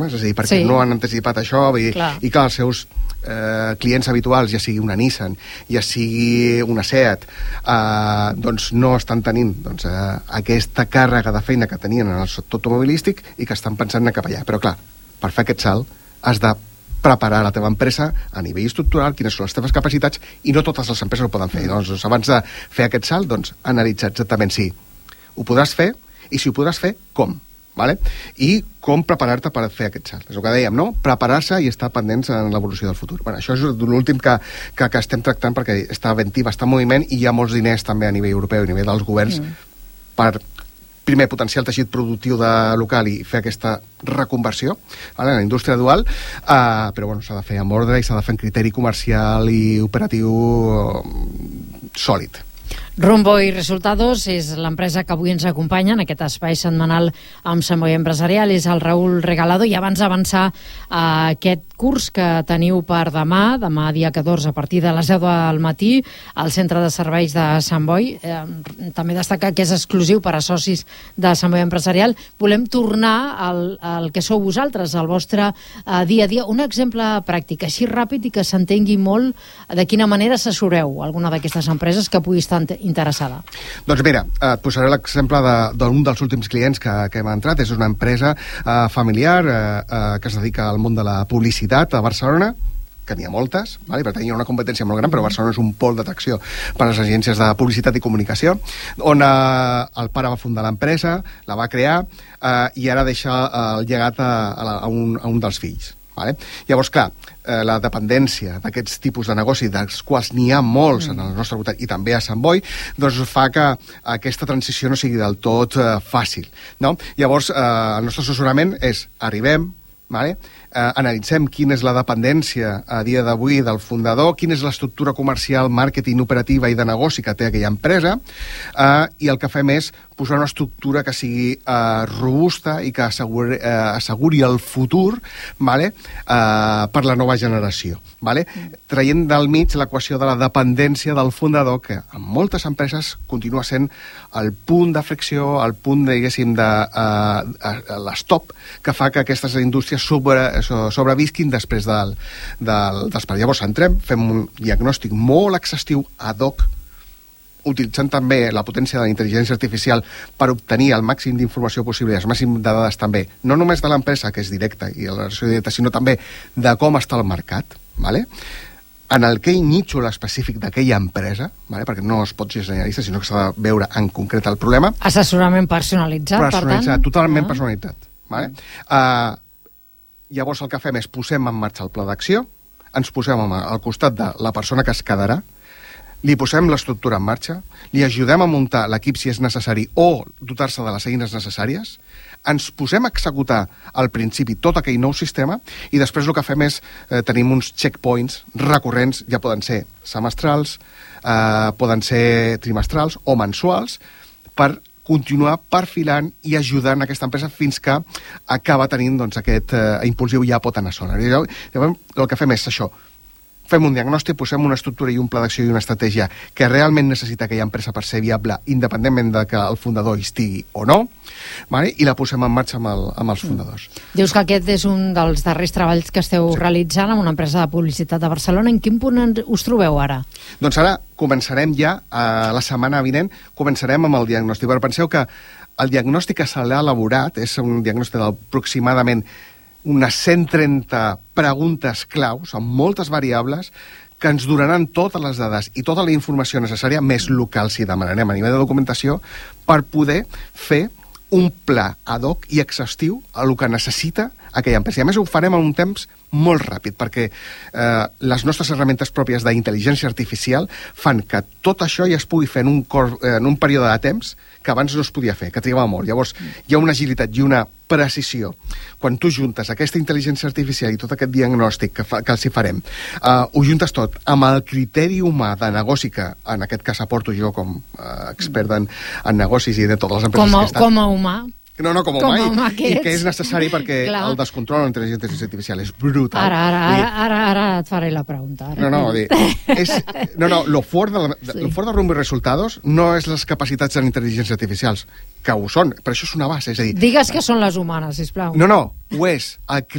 sistemes, és a dir, perquè no han anticipat això i que els seus clients habituals, ja sigui una Nissan, ja sigui una Seat, doncs no estan tenint aquesta càrrega de feina que tenien en el sector automobilístic i que estan pensant anar cap allà. Però clar, per fer aquest salt has de preparar la teva empresa a nivell estructural, quines són les teves capacitats, i no totes les empreses ho poden fer. Doncs abans de fer aquest salt, doncs analitzar exactament si ho podràs fer i si ho podràs fer, com. Vale? I com preparar-te per fer aquest salt. És el que dèiem, no? Preparar-se i estar pendents en l'evolució del futur. Bueno, això és l'últim que estem tractant perquè està ventiva, està en moviment i hi ha molts diners també a nivell europeu i a nivell dels governs per, primer, potenciar el teixit productiu local i fer aquesta reconversió en la indústria dual, però bueno, s'ha de fer amb ordre i s'ha de fer en criteri comercial i operatiu sòlid. Rumbo i Resultados és l'empresa que avui ens acompanya en aquest espai setmanal amb Sant Boi Empresarial, és el Raül Regalado. I abans d'avançar a aquest curs que teniu per demà dia 14 a partir de les 10 del matí al Centre de Serveis de Sant Boi, també destacar que és exclusiu per a socis de Sant Boi Empresarial, volem tornar al que sou vosaltres, al vostre dia a dia. Un exemple pràctic, així ràpid i que s'entengui molt de quina manera assessoreu alguna d'aquestes empreses que pugui estar interessada. Doncs mira, et posaré l'exemple d'un dels últims clients que hem entrat. És una empresa familiar que es dedica al món de la publicitat a Barcelona, que n'hi ha moltes, per tant hi ha una competència molt gran, però Barcelona és un pol d'atracció per a les agències de publicitat i comunicació, on el pare va fundar l'empresa, la va crear i ara deixa el llegat a un dels fills. Llavors, clar, la dependència d'aquests tipus de negoci, dels quals n'hi ha molts en el nostre voltant i també a Sant Boi, doncs fa que aquesta transició no sigui del tot fàcil. Llavors, el nostre assessorament és arribem, analitzem quina és la dependència a dia d'avui del fundador, quina és l'estructura comercial, màrqueting, operativa i de negoci que té aquella empresa, i el que fem és posar una estructura que sigui robusta i que asseguri el futur per la nova generació, traient del mig l'equació de la dependència del fundador, que en moltes empreses continua sent el punt de fricció, el punt, diguéssim, de l'estop que fa que aquestes indústries sobrevisquin després dels pares. Llavors entrem, fem un diagnòstic molt exhaustiu ad hoc, utilitzant també la potència de la intel·ligència artificial per obtenir el màxim d'informació possible i el màxim de dades també, no només de l'empresa, que és directa, i la relació directa, sinó també de com està el mercat, en aquell nítxol específic d'aquella empresa, perquè no es pot ser generalista, sinó que s'ha de veure en concret el problema. Assessorament personalitzat, per tant. Totalment personalitzat. Llavors el que fem és posem en marxa el pla d'acció, ens posem al costat de la persona que es quedarà, li posem l'estructura en marxa, li ajudem a muntar l'equip si és necessari o dotar-se de les eines necessàries, ens posem a executar al principi tot aquell nou sistema i després el que fem és tenim uns checkpoints recurrents, ja poden ser semestrals, poden ser trimestrals o mensuals, per continuar perfilant i ajudant aquesta empresa fins que acaba tenint aquest impuls i ja pot anar sola. Llavors, el que fem és això, fem un diagnòstic, posem una estructura i un pla d'acció i una estratègia que realment necessita aquella empresa per ser viable, independentment de que el fundador hi estigui o no, i la posem en marxa amb els fundadors. Dius que aquest és un dels darrers treballs que esteu realitzant amb una empresa de publicitat de Barcelona. En quin punt us trobeu ara? Doncs ara començarem ja, la setmana vinent, començarem amb el diagnòstic. Però penseu que el diagnòstic que se l'ha elaborat és un diagnòstic d'aproximadament unes 130 preguntes claus, amb moltes variables, que ens donaran totes les dades i tota la informació necessària, més local, si demanarem a nivell de documentació, per poder fer un pla ad hoc i exhaustiu a el que necessita aquella empresa. I a més ho farem en un temps molt ràpid, perquè les nostres herramientes pròpies d'intel·ligència artificial fan que tot això ja es pugui fer en un període de temps que abans no es podia fer, que trigava molt. Llavors, hi ha una agilitat i una precisió. Quan tu juntes aquesta intel·ligència artificial i tot aquest diagnòstic que els hi farem, ho juntes tot amb el criteri humà de negoci que, en aquest cas, aporto jo com a expert en negocis i de totes les empreses que estan. Com a humà. No, com a humà, i que és necessari perquè el descontrol de la intel·ligència artificial és brutal. Ara et faré la pregunta. Lo fort de Rumbo i Resultados no és les capacitats de la intel·ligència artificial, que ho són, però això és una base, és a dir... Digues que són les humanes, sisplau. No, ho és.